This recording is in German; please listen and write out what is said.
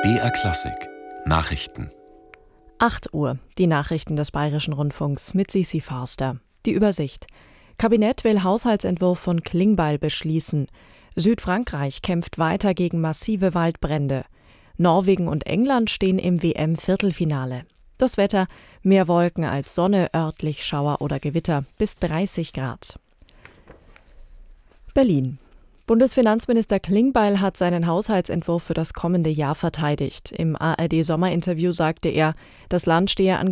BR Klassik Nachrichten. 8 Uhr, die Nachrichten des Bayerischen Rundfunks mit Sisi Forster. Die Übersicht. Kabinett will Haushaltsentwurf von Klingbeil beschließen. Südfrankreich kämpft weiter gegen massive Waldbrände. Norwegen und England stehen im WM-Viertelfinale. Das Wetter: mehr Wolken als Sonne, örtlich Schauer oder Gewitter, bis 30 Grad. Berlin. Bundesfinanzminister Klingbeil hat seinen Haushaltsentwurf für das kommende Jahr verteidigt. Im ARD-Sommerinterview sagte er, das Land stehe an